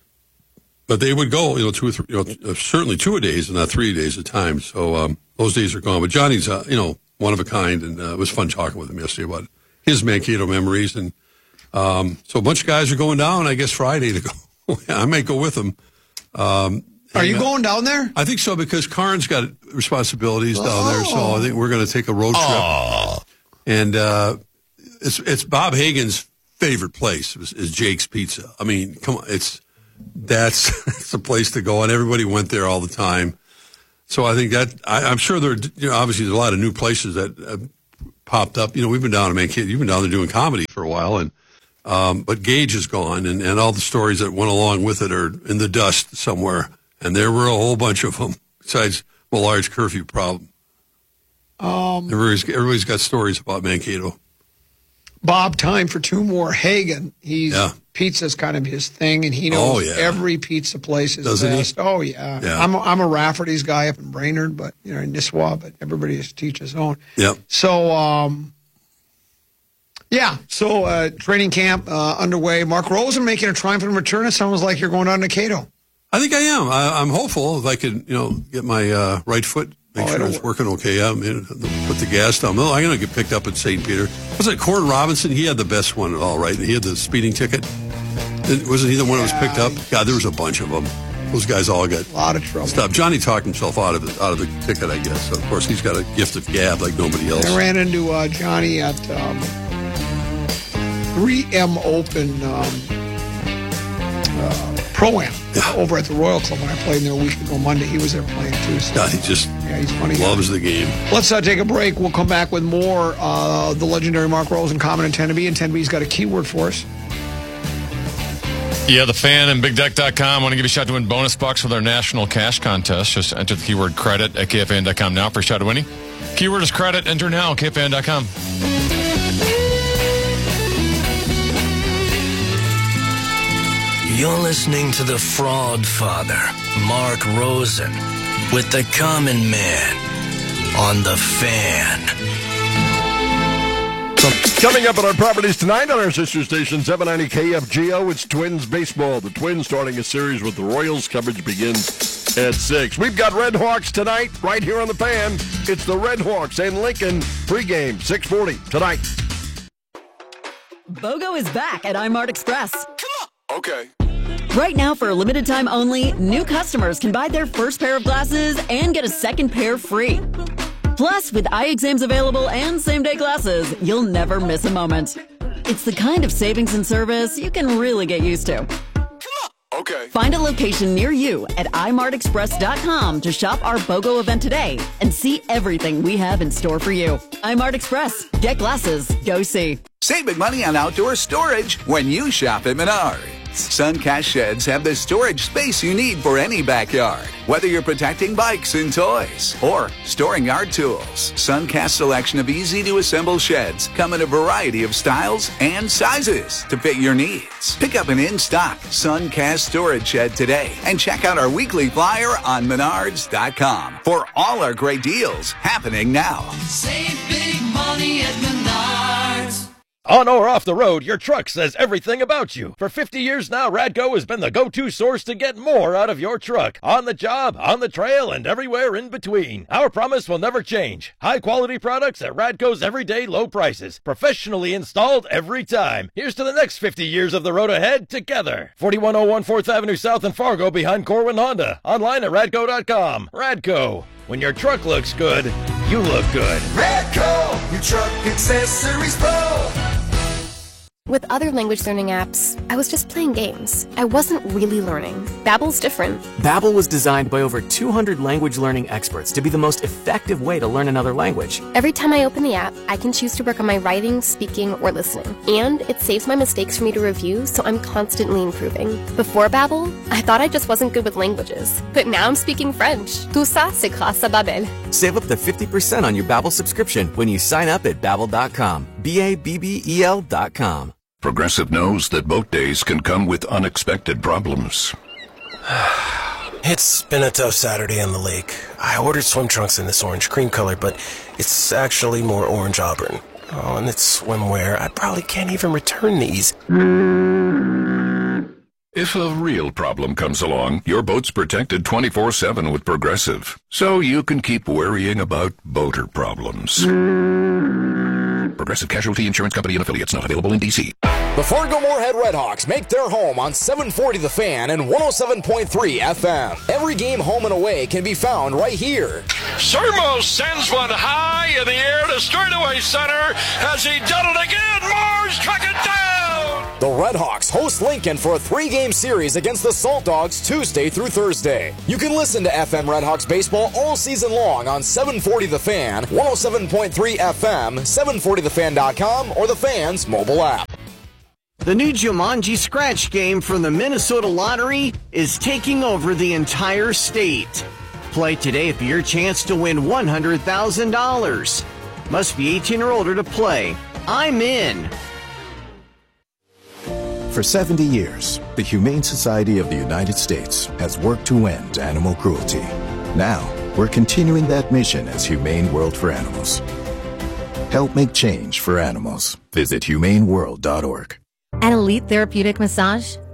But they would go, you know, two or three, you know, certainly two a days and not three days at a time. So um, those days are gone. But Johnny's, uh, you know, one of a kind, and uh, it was fun talking with him yesterday about his Mankato memories. And um, so a bunch of guys are going down, I guess, Friday to go. I might go with them. Um, Are you and, uh, going down there? I think so because Karn's got responsibilities down there. So I think we're going to take a road trip. Oh. And uh, it's it's Bob Hagan's favorite place is, is Jake's Pizza. I mean, come on, it's that's it's a place to go, and everybody went there all the time. So I think that I, I'm sure there, you know, obviously there's a lot of new places that have popped up. You know, we've been down to Mankato, you've been down there doing comedy for a while, and um, but Gage is gone, and, and all the stories that went along with it are in the dust somewhere, and there were a whole bunch of them. Besides the large curfew problem, Um, everybody's, everybody's got stories about Mankato. Bob, time for two more. Hagen, he's Yeah. pizza's kind of his thing, and he knows Oh, yeah. every pizza place is Doesn't he? best. Oh yeah, Yeah. I'm a, I'm a Rafferty's guy up in Brainerd, but you know in Nisswa, but everybody has to teach his own. Yep. So um, yeah, so uh, training camp uh, underway. Mark Rosen making a triumphant return. It sounds like you're going down to Cato. I think I am. I, I'm hopeful if I could, you know, get my uh, right foot, make Oh, sure it'll it's working okay. I mean, put the gas down. No, I'm going to get picked up at Saint Peter. Was it Cord Robinson? He had the best one of all, right? He had the speeding ticket. Wasn't he the one that was picked up? God, there was a bunch of them. Those guys all got A lot of trouble. stuff. Johnny talked himself out of the out of the ticket, I guess. So of course, he's got a gift of gab like nobody else. I ran into uh, Johnny at um, three M Open um, uh, Pro-Am Yeah. over at the Royal Club when I played there a week ago Monday. He was there playing too. So. God, he just Yeah, he's funny. loves the game. Let's uh, take a break. We'll come back with more. Uh, the legendary Mark Rosen, Common and ten to B. And ten to B's got a keyword for us. Yeah, the fan and big deck dot com want to give you a shot to win bonus bucks for their national cash contest. Just enter the keyword credit at K F A N dot com now for a shot at winning. Keyword is credit. Enter now, K F A N dot com. You're listening to the Fraud Father, Mark Rosen, with the Common Man on the Fan. Coming up at our properties tonight on our sister station, seven ninety K F G O, it's Twins baseball. The Twins starting a series with the Royals. Coverage begins at six. We've got Red Hawks tonight right here on the Fan. It's the Red Hawks and Lincoln pregame, six forty tonight. BOGO is back at iMart Express. Okay. Right now, for a limited time only, new customers can buy their first pair of glasses and get a second pair free. Plus, with eye exams available and same-day glasses, you'll never miss a moment. It's the kind of savings and service you can really get used to. Okay. Find a location near you at i mart express dot com to shop our BOGO event today and see everything we have in store for you. iMart Express. Get glasses. Go see. Save big money on outdoor storage when you shop at Menards. Suncast sheds have the storage space you need for any backyard. Whether you're protecting bikes and toys or storing yard tools, Suncast's selection of easy-to-assemble sheds come in a variety of styles and sizes to fit your needs. Pick up an in-stock Suncast storage shed today and check out our weekly flyer on menards dot com for all our great deals happening now. Save big money at Menards. On or off the road, your truck says everything about you. For fifty years now, Radco has been the go-to source to get more out of your truck. On the job, on the trail, and everywhere in between. Our promise will never change. High-quality products at Radco's everyday low prices. Professionally installed every time. Here's to the next fifty years of the road ahead together. forty-one oh one fourth Avenue South in Fargo behind Corwin Honda. Online at radco dot com. Radco. When your truck looks good, you look good. Radco, your truck accessories pro. With other language learning apps, I was just playing games. I wasn't really learning. Babbel's different. Babbel was designed by over two hundred language learning experts to be the most effective way to learn another language. Every time I open the app, I can choose to work on my writing, speaking, or listening. And it saves my mistakes for me to review, so I'm constantly improving. Before Babbel, I thought I just wasn't good with languages. But now I'm speaking French. Tout ça, c'est grâce à Babbel. Save up to fifty percent on your Babbel subscription when you sign up at babbel dot com. B A B B E L dot com. Progressive knows that boat days can come with unexpected problems. It's been a tough Saturday on the lake. I ordered swim trunks in this orange cream color, but it's actually more orange auburn. Oh, and it's swimwear. I probably can't even return these. If a real problem comes along, your boat's protected twenty-four seven with Progressive, so you can keep worrying about boater problems. Progressive Casualty Insurance Company and Affiliates, not available in D C. The Fargo-Moorhead Redhawks make their home on seven forty The Fan and one oh seven point three F M. Every game home and away can be found right here. Sermo sends one high in the air to straightaway center. Has he done it again? Mars struck it down! The Redhawks host Lincoln for a three-game series against the Salt Dogs Tuesday through Thursday. You can listen to F M Redhawks baseball all season long on seven forty The Fan, one oh seven point three F M, seven forty the fan dot com, or the Fan's mobile app. The new Jumanji Scratch game from the Minnesota Lottery is taking over the entire state. Play today for your chance to win one hundred thousand dollars. Must be eighteen or older to play. I'm in. For seventy years, the Humane Society of the United States has worked to end animal cruelty. Now, we're continuing that mission as Humane World for Animals. Help make change for animals. Visit humane world dot org. At Elite Therapeutic Massage,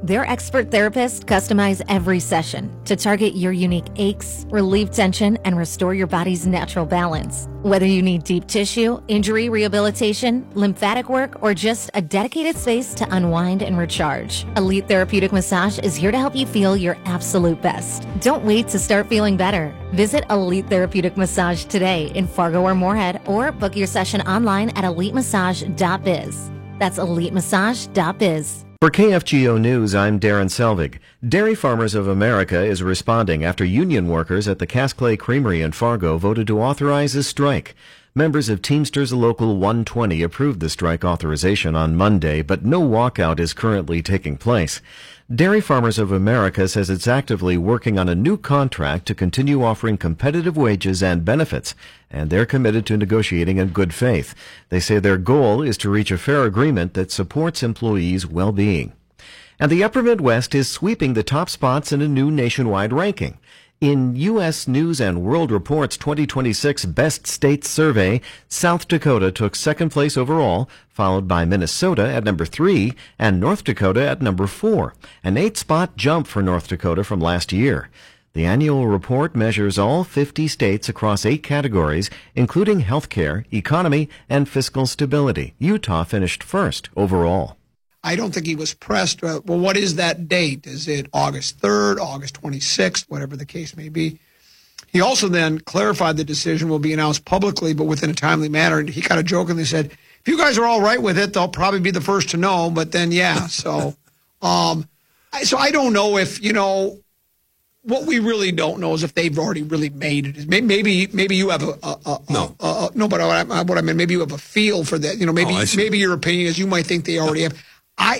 Their expert therapists customize every session to target your unique aches, relieve tension, and restore your body's natural balance. Whether you need deep tissue, injury rehabilitation, lymphatic work, or just a dedicated space to unwind and recharge, Elite Therapeutic Massage is here to help you feel your absolute best. Don't wait to start feeling better. Visit Elite Therapeutic Massage today in Fargo or Moorhead, or book your session online at elite massage dot biz. That's elite massage dot biz. For K F G O News, I'm Darren Selvig. Dairy Farmers of America is responding after union workers at the Cass Clay Creamery in Fargo voted to authorize a strike. Members of Teamsters Local one twenty approved the strike authorization on Monday, but no walkout is currently taking place. Dairy Farmers of America says it's actively working on a new contract to continue offering competitive wages and benefits, and they're committed to negotiating in good faith. They say their goal is to reach a fair agreement that supports employees' well-being. And the Upper Midwest is sweeping the top spots in a new nationwide ranking. In U S News and World Report's twenty twenty-six Best States Survey, South Dakota took second place overall, followed by Minnesota at number three and North Dakota at number four, an eight-spot jump for North Dakota from last year. The annual report measures all fifty states across eight categories, including healthcare, economy, and fiscal stability. Utah finished first overall. I don't think he was pressed. Uh, well, what is that date? Is it August third, August twenty-sixth, whatever the case may be? He also then clarified the decision will be announced publicly, but within a timely manner. And he kind of jokingly said, if you guys are all right with it, they'll probably be the first to know. But then, yeah, so um, I, so I don't know if, you know, what we really don't know is if they've already really made it. Maybe maybe you have a, a, a no a, a, no, but what I, what I mean, maybe you have a feel for that. You know, maybe oh, maybe your opinion is you might think they already have. I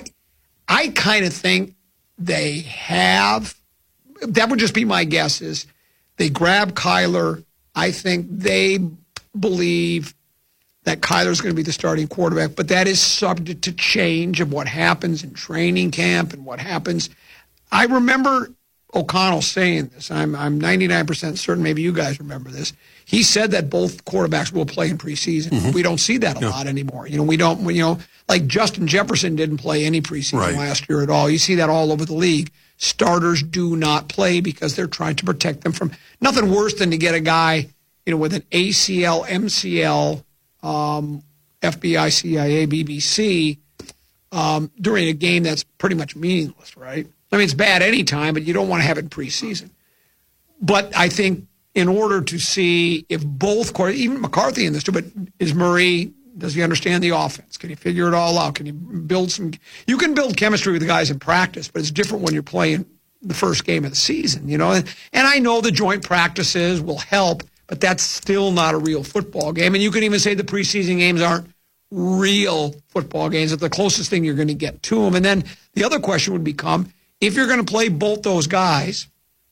I kind of think they have. That would just be my guess. Is they grab Kyler. I think they believe that Kyler's going to be the starting quarterback, but that is subject to change of what happens in training camp and what happens. I remember O'Connell saying this. I'm I'm ninety-nine percent certain. Maybe you guys remember this. He said that both quarterbacks will play in preseason. Mm-hmm. We don't see that a no. lot anymore. You know, we don't. You know, like Justin Jefferson didn't play any preseason right. last year at all. You see that all over the league. Starters do not play because they're trying to protect them from nothing worse than to get a guy, you know, with an A C L, M C L, um, F B I, C I A, B B C um, during a game that's pretty much meaningless, right? I mean, it's bad anytime, but you don't want to have it in preseason. But I think in order to see if both, even McCarthy in this too, but is Murray, does he understand the offense? Can he figure it all out? Can he build some, you can build chemistry with the guys in practice, but it's different when you're playing the first game of the season, you know? And, and I know the joint practices will help, but that's still not a real football game. And you can even say the preseason games aren't real football games. It's the closest thing you're going to get to them. And then the other question would become, if you're going to play both those guys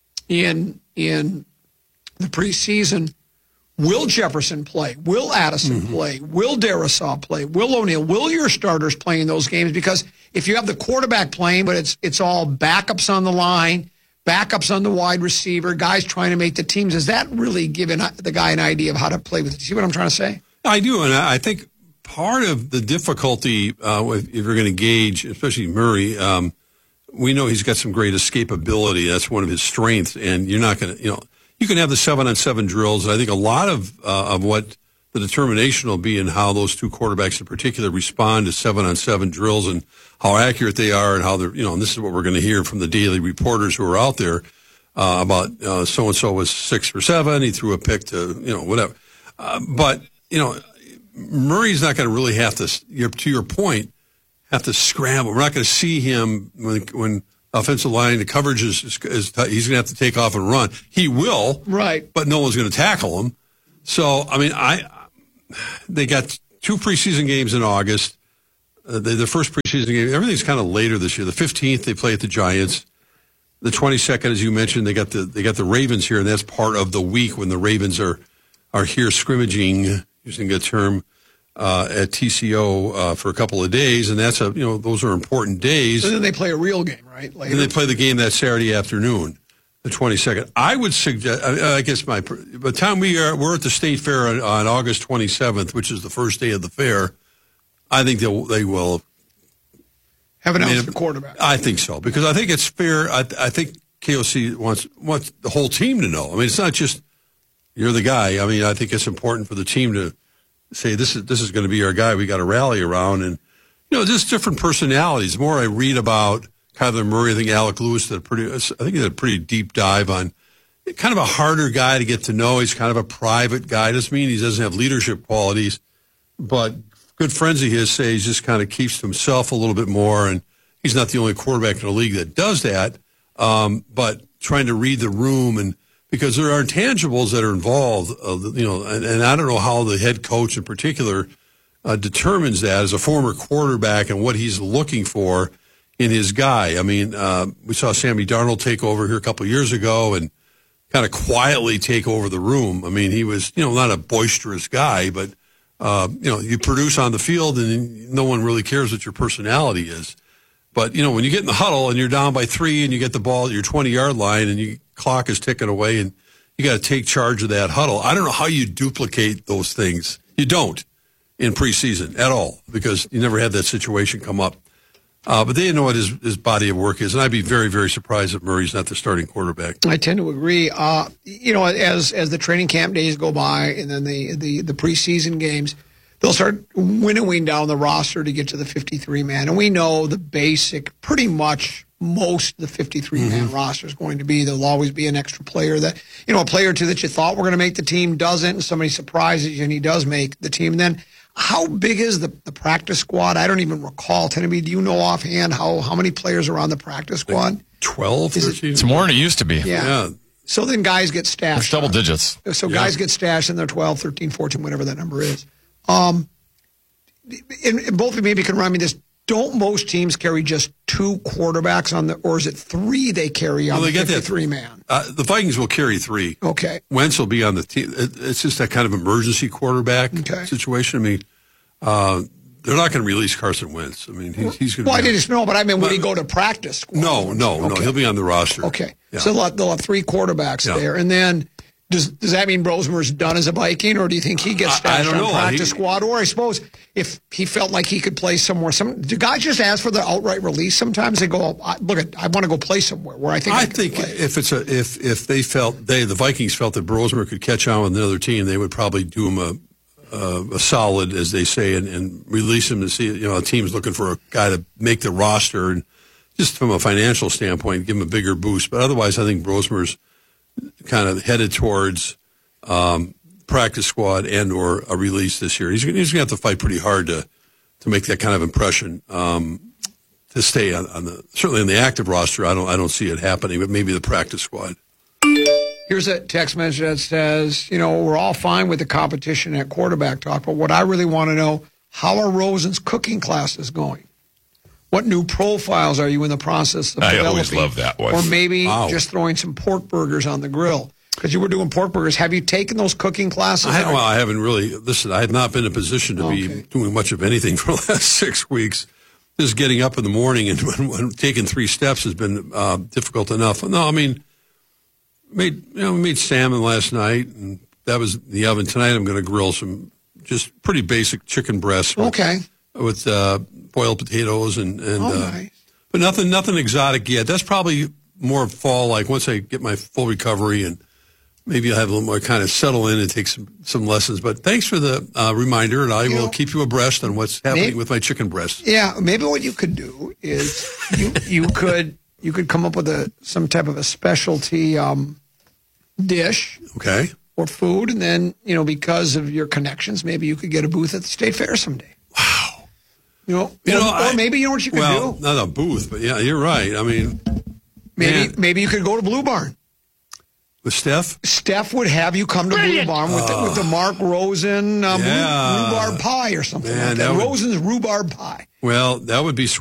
in in the preseason, will Jefferson play? Will Addison mm-hmm. play? Will Darisaw play? Will O'Neal? Will your starters play in those games? Because if you have the quarterback playing, but it's it's all backups on the line, backups on the wide receiver, guys trying to make the teams, is that really giving the guy an idea of how to play with it? Do you see what I'm trying to say? I do, and I think part of the difficulty, uh, if you're going to gauge, especially Murray, um, we know he's got some great escapability. That's one of his strengths. And you're not going to, you know, you can have the seven on seven drills. And I think a lot of, uh, of what the determination will be in how those two quarterbacks in particular respond to seven on seven drills and how accurate they are and how they're, you know, and this is what we're going to hear from the daily reporters who are out there, uh, about, uh, so-and-so was six for seven. He threw a pick to, you know, whatever. Uh, but, you know, Murray's not going to really have to, to your point, have to scramble. We're not going to see him when when offensive line, the coverage is, is, is he's going to have to take off and run. He will, right? But no one's going to tackle him. So I mean, I they got two preseason games in August. Uh, they, the first preseason game, everything's kind of later this year. The fifteenth, they play at the Giants. The twenty-second, as you mentioned, they got the they got the Ravens here, and that's part of the week when the Ravens are are here scrimmaging, using a term. Uh, at T C O uh, for a couple of days, and that's a you know those are important days. And then they play a real game, right? Later. And they play the game that Saturday afternoon, the twenty-second. I would suggest, I, I guess my, by the time we are we're at the State Fair on, on August twenty-seventh, which is the first day of the fair, I think they they will Have announced I mean, the quarterback. I think so, because I think it's fair. I, I think K O C wants wants the whole team to know. I mean, it's not just you're the guy. I mean, I think it's important for the team to say this is this is going to be our guy. We got to rally around, and you know, just different personalities. The more I read about Kyler Murray, I think Alec Lewis did a pretty. I think he did a pretty deep dive on kind of a harder guy to get to know. He's kind of a private guy. Doesn't mean he doesn't have leadership qualities, but good friends of his say he just kind of keeps to himself a little bit more, and he's not the only quarterback in the league that does that. Um, but trying to read the room, and because there are intangibles that are involved, uh, you know, and, and I don't know how the head coach in particular uh, determines that as a former quarterback and what he's looking for in his guy. I mean, uh, we saw Sammy Darnold take over here a couple of years ago and kind of quietly take over the room. I mean, he was, you know, not a boisterous guy, but Uh, you know, you produce on the field and no one really cares what your personality is. But, you know, when you get in the huddle and you're down by three and you get the ball at your twenty-yard line and your clock is ticking away and you got to take charge of that huddle, I don't know how you duplicate those things. You don't in preseason at all because you never had that situation come up. Uh, but they know what his, his body of work is, and I'd be very, very surprised if Murray's not the starting quarterback. I tend to agree. Uh, you know, as as the training camp days go by and then the, the, the preseason games, they'll start winnowing down the roster to get to the fifty-three man. And we know the basic, pretty much most of the fifty-three man mm-hmm. roster is going to be. There'll always be an extra player that, you know, a player or two that you thought were going to make the team doesn't, and somebody surprises you and he does make the team. And then how big is the, the practice squad? I don't even recall. Tennessee, do you know offhand how, how many players are on the practice squad? twelve, thirteen? It, it's more than it used to be. Yeah. yeah. So then guys get stashed. It's double digits. So yeah. guys get stashed and they're twelve, thirteen, fourteen, whatever that number is. Um, and, and both of you maybe can remind me this. Don't most teams carry just two quarterbacks on the, or is it three they carry on well, they the fifty-three that, man? Uh, the Vikings will carry three. Okay. Wentz will be on the team. It, it's just that kind of emergency quarterback okay. situation. I mean, uh, they're not going to release Carson Wentz. I mean, he's, he's going to Well, be I didn't know, but I mean, would he go to practice squad? No, no, okay. no. He'll be on the roster. Okay. Yeah. So they'll have, they'll have three quarterbacks yeah. there. And then does does that mean Rosemer's done as a Viking, or do you think he gets stashed on practice he, squad? Or I suppose if he felt like he could play somewhere, some do guys just ask for the outright release? Sometimes they go, look, I want to go play somewhere where I think I, I think play. if it's a if if they felt they the Vikings felt that Rosemer could catch on with another team, they would probably do him a uh, a solid, as they say, and, and release him to see. You know, a team's looking for a guy to make the roster, and just from a financial standpoint, give him a bigger boost. But otherwise, I think Rosemer's kind of headed towards um, practice squad and or a release this year. He's, he's going to have to fight pretty hard to to make that kind of impression um, to stay on, on the certainly on the active roster. I don't I don't see it happening, but maybe the practice squad. Here's a text message that says, you know, we're all fine with the competition at quarterback talk, but what I really want to know, how are Rosen's cooking classes going? What new profiles are you in the process of I developing? always love that one. Or maybe wow. just throwing some pork burgers on the grill. Because you were doing pork burgers. Have you taken those cooking classes? I, well, I haven't really. Listen, I have not been in a position to okay. be doing much of anything for the last six weeks. Just getting up in the morning and when, when taking three steps has been uh, difficult enough. No, I mean, made you know, we made salmon last night, and that was in the oven. Tonight I'm going to grill some just pretty basic chicken breasts. With, okay. With uh, boiled potatoes and and oh, uh, nice. but nothing nothing exotic yet. That's probably more fall. Like once I get my full recovery and maybe I'll have a little more kind of settle in and take some, some lessons. But thanks for the uh, reminder, and I you will know, keep you abreast on what's happening maybe, with my chicken breasts. Yeah, maybe what you could do is you you could you could come up with a some type of a specialty um, dish, okay, or food, and then you know because of your connections, maybe you could get a booth at the state fair someday. Wow, you know, you or, know, or I, maybe you know what you could well, do. Not a booth, but yeah, you're right. I mean, maybe man. maybe you could go to Blue Barn. With Steph? Steph would have you come to Brilliant. Blue Barn with, uh, the, with the Mark Rosen um, yeah. rhubarb pie or something Man, like that. that would, Rosen's rhubarb pie. Well, that would be